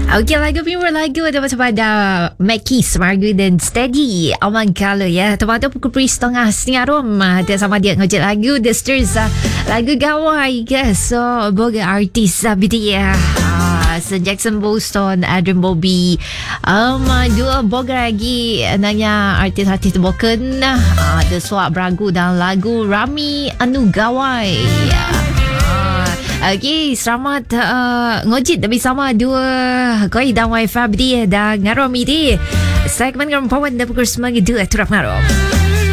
Okey, lagu Pimur lagu ada macam pada Mackie, Smargu dan Steady Aman Kala ya. Teman-teman pukul peri setengah Sinarum ada sama dia ngojek lagu The Stars lagu Gawai ke. So boga artis BTS ya. Jackson Boston, Adrian Bobby, dua boga lagi nanya artis-artis boken ada suap beragu dalam lagu Rami Anu Gawai. Okey, selamat ngojit bersama dua koi dan wifi dia dan ngarom ini. Segmen ngarom pawan dan pukul 9 turap ngarom.